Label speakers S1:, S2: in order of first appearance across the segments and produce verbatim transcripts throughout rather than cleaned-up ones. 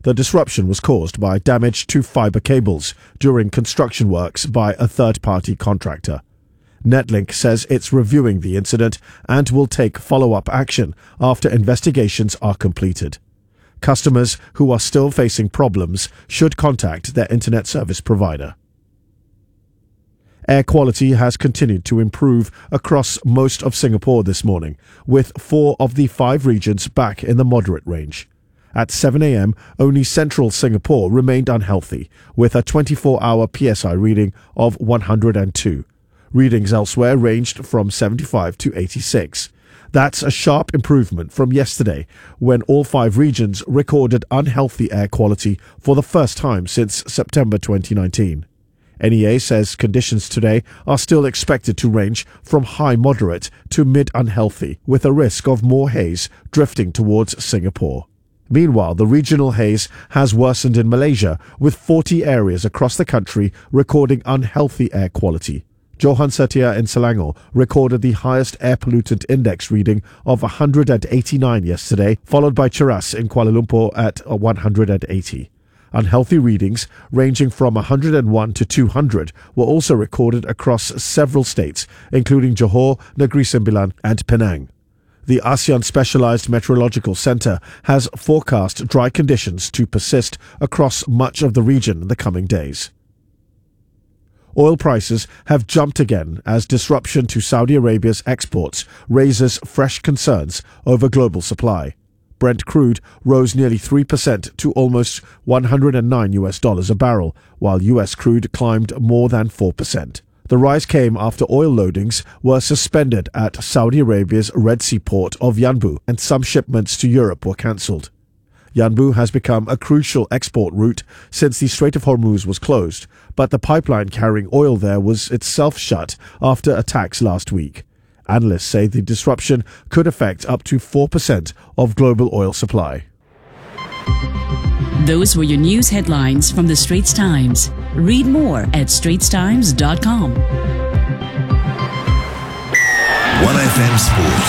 S1: The disruption was caused by damage to fiber cables during construction works by a third-party contractor. Netlink says it's reviewing the incident and will take follow-up action after investigations are completed. Customers who are still facing problems should contact their internet service provider. Air quality has continued to improve across most of Singapore this morning, with four of the five regions back in the moderate range. At seven a.m, only central Singapore remained unhealthy, with a twenty-four hour P S I reading of one hundred two. Readings elsewhere ranged from seventy-five to eighty-six. That's a sharp improvement from yesterday, when all five regions recorded unhealthy air quality for the first time since September twenty nineteen. N E A says conditions today are still expected to range from high moderate to mid unhealthy, with a risk of more haze drifting towards Singapore. Meanwhile, the regional haze has worsened in Malaysia, with forty areas across the country recording unhealthy air quality. Johan Setia in Selangor recorded the highest air pollutant index reading of one hundred eighty-nine yesterday, followed by Cheras in Kuala Lumpur at one hundred eighty. Unhealthy readings, ranging from one hundred one to two hundred, were also recorded across several states, including Johor, Negeri Sembilan and Penang. The ASEAN Specialized Meteorological Center has forecast dry conditions to persist across much of the region in the coming days. Oil prices have jumped again as disruption to Saudi Arabia's exports raises fresh concerns over global supply. Brent crude rose nearly three percent to almost one hundred nine U S dollars a barrel, while U S crude climbed more than four percent. The rise came after oil loadings were suspended at Saudi Arabia's Red Sea port of Yanbu, and some shipments to Europe were cancelled. Yanbu has become a crucial export route since the Strait of Hormuz was closed, but the pipeline carrying oil there was itself shut after attacks last week. Analysts say the disruption could affect up to four percent of global oil supply.
S2: Those were your news headlines from the Straits Times. Read more at straits times dot com.
S3: one F M Sport.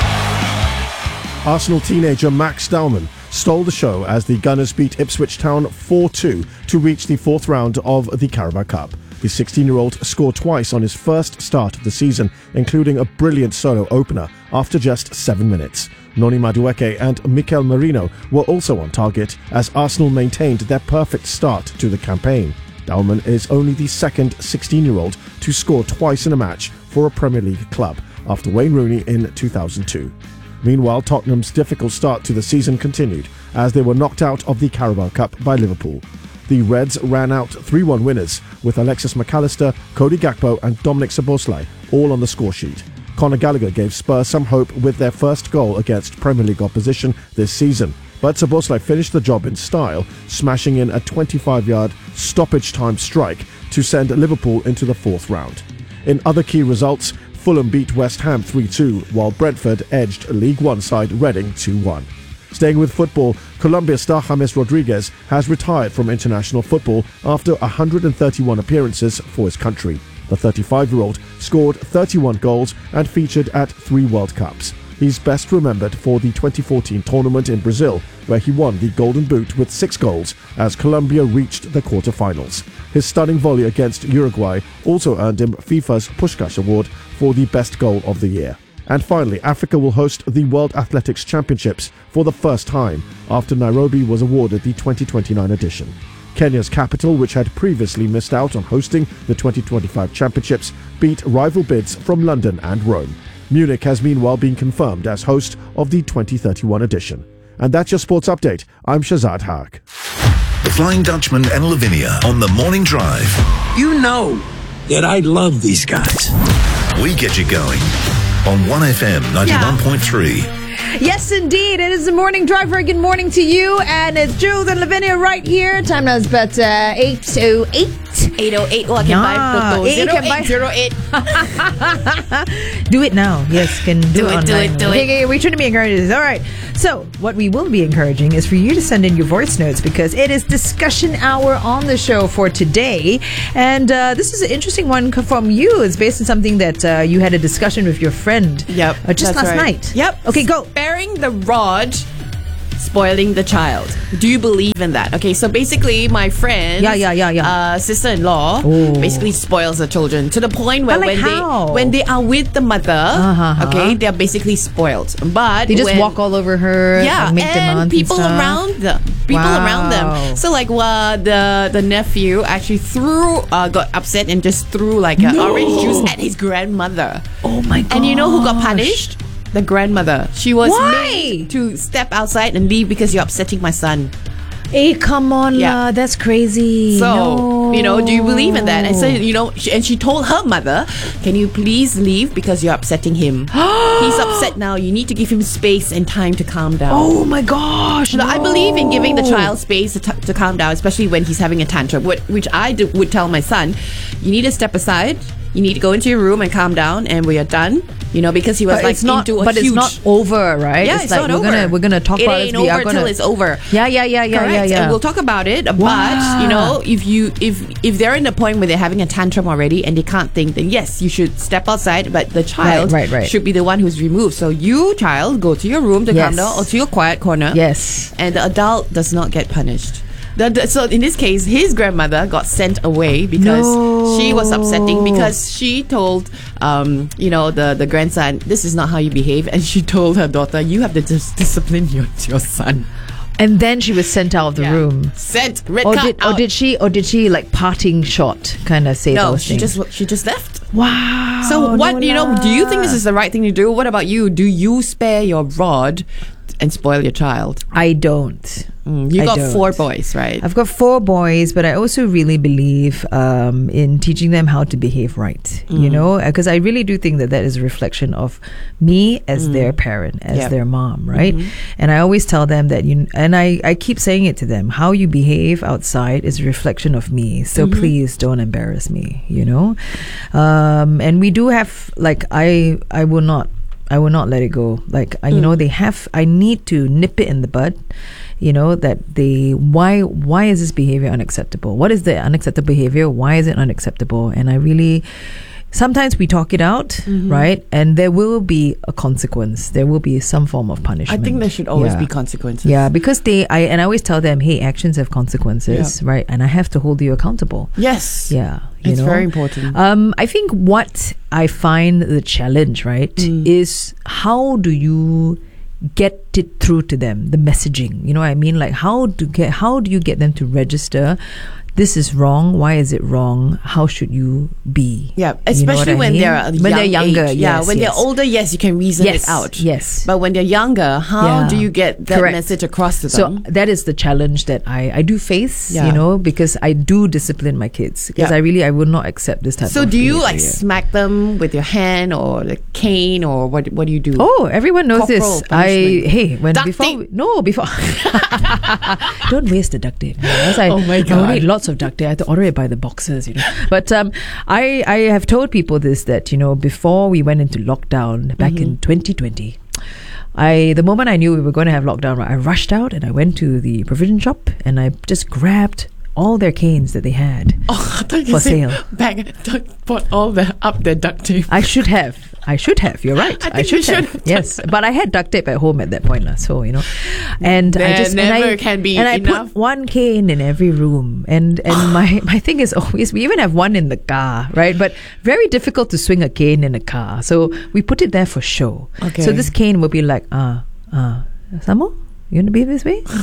S1: Arsenal teenager Max Dowman stole the show as the Gunners beat Ipswich Town four two to reach the fourth round of the Carabao Cup. The sixteen-year-old scored twice on his first start of the season, including a brilliant solo opener after just seven minutes. Noni Madueke and Mikel Merino were also on target as Arsenal maintained their perfect start to the campaign. Dowman is only the second sixteen-year-old to score twice in a match for a Premier League club, after Wayne Rooney in two thousand two. Meanwhile, Tottenham's difficult start to the season continued as they were knocked out of the Carabao Cup by Liverpool. The Reds ran out three one winners, with Alexis McAllister, Cody Gakpo and Dominic Szoboszlai all on the scoresheet. Conor Gallagher gave Spurs some hope with their first goal against Premier League opposition this season, but Szoboszlai finished the job in style, smashing in a twenty-five-yard stoppage-time strike to send Liverpool into the fourth round. In other key results, Fulham beat West Ham three two, while Brentford edged League One side Reading two one. Staying with football, Colombia star James Rodriguez has retired from international football after one hundred thirty-one appearances for his country. The thirty-five-year-old scored thirty-one goals and featured at three World Cups. He's best remembered for the twenty fourteen tournament in Brazil, where he won the Golden Boot with six goals as Colombia reached the quarter-finals. His stunning volley against Uruguay also earned him FIFA's Puskás Award for the best goal of the year. And finally, Africa will host the World Athletics Championships for the first time after Nairobi was awarded the twenty twenty-nine edition. Kenya's capital, which had previously missed out on hosting the twenty twenty-five championships, beat rival bids from London and Rome. Munich has meanwhile been confirmed as host of the twenty thirty-one edition. And that's your sports update. I'm Shazad Haq.
S3: The Flying Dutchman and Lavinia on the Morning Drive.
S4: You know that I love these guys.
S3: We get you going on one F M ninety-one point three.
S5: Yes, indeed. It is the Morning Drive. Very good morning to you. And it's Jules and Lavinia right here. Time now is about uh, eight oh eight.
S6: eight oh eight. Oh, I can
S5: Yeah.
S6: buy
S5: Eh,
S6: Pluto.
S5: can buy-
S6: zero eight.
S5: Do it now. Yes, can do,
S6: Do
S5: it,
S6: it, do
S5: online.
S6: it, do
S5: Okay,
S6: it.
S5: okay, we try to be encouraging. All right. So, what we will be encouraging is for you to send in your voice notes because it is discussion hour on the show for today. And uh, this is an interesting one from you. It's based on something that uh, you had a discussion with your friend
S6: Yep.
S5: uh, just
S6: that's
S5: last
S6: right.
S5: night.
S6: Yep.
S5: Okay, go.
S6: Sparing the rod, spoiling the child. Do you believe in that? Okay, so basically, my friend,
S5: Yeah, yeah, yeah, yeah.
S6: Uh, sister-in-law,
S5: Oh.
S6: basically spoils the children to the point where
S5: But like
S6: when
S5: how?
S6: they when they are with the mother,
S5: Uh-huh.
S6: okay, they're basically spoiled. But
S5: They just
S6: when,
S5: walk all over her.
S6: yeah,
S5: and make
S6: and
S5: demands
S6: people
S5: and stuff.
S6: around them, people
S5: Wow.
S6: around them. So like, uh, the the nephew actually threw, uh, got upset and just threw like a orange juice at his grandmother.
S5: Oh my god!
S6: And you know who got punished? The grandmother. She was
S5: Why?
S6: made to step outside and leave because you're upsetting my son.
S5: Hey, come on,
S6: Yeah.
S5: lah, that's crazy.
S6: So,
S5: No.
S6: you know, do you believe in that? And so, you know, she, and she told her mother, can you please leave because you're upsetting him? He's upset now. You need to give him space and time to calm down.
S5: Oh my gosh!
S6: So I
S5: no.
S6: believe in giving the child space to, t- to calm down, especially when he's having a tantrum, which, which I do, would tell my son, you need to step aside. You need to go into your room and calm down, and we are done. You know, because he was
S5: But
S6: like
S5: it's not.
S6: into a
S5: But
S6: huge.
S5: it's not over, right?
S6: Yeah,
S5: it's,
S6: it's
S5: like
S6: not
S5: we're
S6: over.
S5: gonna we're gonna talk
S6: it
S5: about
S6: ain't
S5: it. We are
S6: over
S5: gonna,
S6: till it's over.
S5: Yeah, yeah, yeah, yeah,
S6: Correct.
S5: yeah, yeah.
S6: And we'll talk about it.
S5: Wow.
S6: But you know, if you if if they're in the point where they're having a tantrum already and they can't think, then yes, you should step outside. But the child
S5: right, right.
S6: should be the one who's removed. So you, child, go to your room to calm
S5: Yes.
S6: down or to your quiet corner.
S5: Yes.
S6: And the adult does not get punished. The, the, so in this case, his grandmother got sent away because
S5: No.
S6: she was upsetting because she told, um, you know, the, the grandson, this is not how you behave. And she told her daughter, you have to dis- discipline your, your son.
S5: And then she was sent out of the
S6: Yeah.
S5: room.
S6: Sent, red
S5: Or
S6: card
S5: did, or
S6: out.
S5: did she or did she like parting shot kind of say
S6: No,
S5: those
S6: she
S5: things?
S6: just she just left.
S5: Wow.
S6: So what,
S5: no
S6: you know,
S5: lah.
S6: do you think this is the right thing to do? What about you? Do you spare your rod and spoil your child?
S5: I don't.
S6: Mm, you
S5: I
S6: got
S5: don't.
S6: four boys, right?
S5: I've got four boys, but I also really believe um, in teaching them how to behave right. You know, because I really do think that that is a reflection of me as their parent, as
S6: Yep.
S5: their mom, right? And I always tell them that you, and I, I keep saying it to them: how you behave outside is a reflection of me. So please don't embarrass me. You know, um, and we do have like I I will not I will not let it go. Like I, you know, they have. I need to nip it in the bud. You know that they why why is this behavior unacceptable? What is the unacceptable behavior? Why is it unacceptable? And I really sometimes we talk it out, right? And there will be a consequence. There will be some form of
S6: I
S5: punishment.
S6: think there should always
S5: Yeah.
S6: be consequences.
S5: Yeah, because they I and I always tell them, hey, actions have consequences, right? And I have to hold you accountable.
S6: Yes.
S5: Yeah, you
S6: It's
S5: know?
S6: very important.
S5: Um, I think what I find the challenge, right,
S6: Mm.
S5: is how do you get it through to them, the messaging. You know what I mean? Like how do get how do you get them to register? This is wrong. Why is it wrong? How should you be?
S6: Yeah,
S5: You know
S6: especially
S5: what I
S6: when
S5: mean?
S6: they're a
S5: when
S6: young
S5: they're younger.
S6: age. Yeah,
S5: yes,
S6: when
S5: yes.
S6: they're older, yes, you can reason
S5: Yes,
S6: it out.
S5: yes.
S6: But when they're younger, how
S5: Yeah.
S6: do you get that
S5: Correct.
S6: message across to
S5: So
S6: them?
S5: that is the challenge that I, I do face,
S6: Yeah.
S5: you know, because I do discipline my kids. Because
S6: Yeah.
S5: I really, I will not accept this type
S6: So
S5: of
S6: do you like
S5: behavior.
S6: smack them with your hand or the cane or what? What do you do?
S5: Oh, everyone knows
S6: Corporal
S5: this. I
S6: punishment.
S5: hey when
S6: Duct
S5: before
S6: tape.
S5: no before don't waste the duct tape. Yes, I,
S6: Oh my
S5: I
S6: God.
S5: need lots of duct tape. I have to order it by the boxes, you know. But um, I I have told people this that you know before we went into lockdown back
S6: Mm-hmm.
S5: in twenty twenty. I the moment I knew we were going to have lockdown, right, I rushed out and I went to the provision shop and I just grabbed all their canes that they had.
S6: Oh, I thought you
S5: For
S6: said
S5: sale.
S6: Back, put all the up the duct tape.
S5: I should have. I should have. You're right.
S6: I think you
S5: should
S6: should
S5: have.
S6: have done
S5: Yes, but I had duct tape at home at that point, lah. So you know, and I
S6: There
S5: just and
S6: never
S5: I,
S6: can be
S5: and I
S6: enough.
S5: put one cane in every room, and and my my thing is always we even have one in the car, right? But very difficult to swing a cane in a car, so we put it there for show.
S6: Okay.
S5: So this cane will be like ah ah, Samo, you want to behave this way?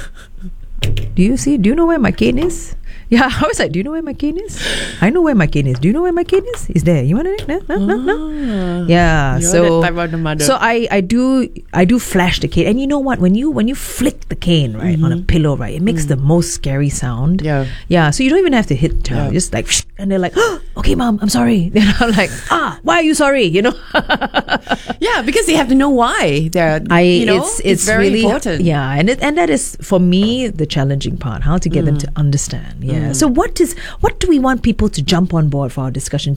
S5: Do you see? Do you know where my cane is? Yeah, I was like, do you know where my cane is? I know where my cane is. Do you know where my cane is? It's there. You want to? No, no, no, no. Yeah.
S6: You're
S5: so,
S6: that type of the mother.
S5: so I, I do, I do flash the cane, and you know what? When you, when you flick the cane right on a pillow, right, it makes the most scary sound.
S6: Yeah.
S5: Yeah. So you don't even have to hit her.
S6: Yeah.
S5: Just like, and they're like, oh, okay, mom, I'm sorry. Then I'm like, ah, why are you sorry? You know.
S6: Yeah, because they have to know why. They're,
S5: I
S6: you know,
S5: it's it's,
S6: very
S5: really
S6: important.
S5: Yeah, and it, and that is for me the challenging part, how to get them to understand. Yeah. So what is what do we want people to jump on board for our discussion today?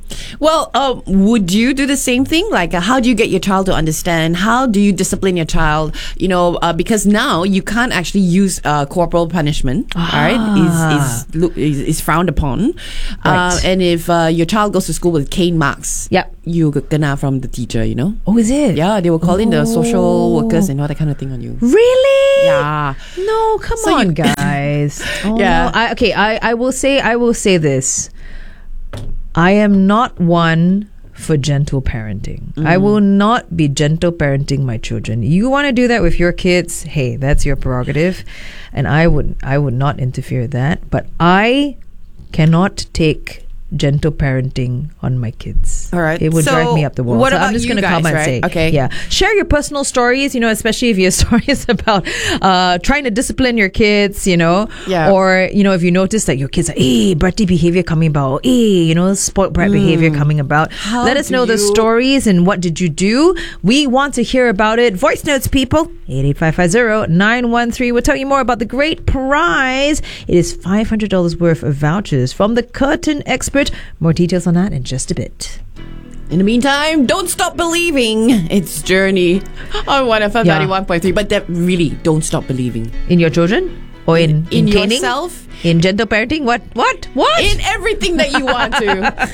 S6: Well, uh, would you do the same thing? Like, uh, how do you get your child to understand? How do you discipline your child? You know, uh, because now you can't actually use uh, corporal punishment.
S5: Ah.
S6: All right, is is look is, is frowned upon.
S5: Right.
S6: Uh, and if uh, your child goes to school with cane marks,
S5: Yep.
S6: you gonna from the teacher. You know.
S5: Oh, is it?
S6: Yeah, they will call in the
S5: Oh.
S6: social workers and all that kind of thing on you.
S5: Really?
S6: Yeah.
S5: No, come
S6: So
S5: on,
S6: you-
S5: guys. Oh,
S6: Yeah.
S5: no. I, okay, I, I will say I will say this. I am not one for gentle parenting.
S6: Mm.
S5: I will not be gentle parenting my children. You want to do that with your kids? Hey, that's your prerogative, and I would I would not interfere with that. But I cannot take gentle parenting on my kids.
S6: All right.
S5: It would
S6: So,
S5: drive me up the wall.
S6: what
S5: so I'm
S6: about
S5: just
S6: you
S5: going to
S6: guys,
S5: come and
S6: right?
S5: say,
S6: Okay.
S5: yeah, share your personal stories. You know, especially if your stories about uh, trying to discipline your kids. You know,
S6: Yeah.
S5: or you know, if you notice that your kids are, hey, bratty behavior coming about, hey, you know, spoiled brat behavior coming about.
S6: Mm. How
S5: Let us
S6: do
S5: know the
S6: you-
S5: stories and what did you do. We want to hear about it. Voice notes, people. eight eight five five zero nine one three. We'll tell you more about the great prize. It is five hundred dollars worth of vouchers from the Curtain Expert. More details on that in just a bit.
S6: In the meantime, don't stop believing. It's Journey on one F M
S5: Yeah.
S6: ninety-one point three. But that really, don't stop believing.
S5: In your children? Or in,
S6: In
S5: caning?
S6: yourself?
S5: In gentle parenting? What? What? What?
S6: In everything that you want to.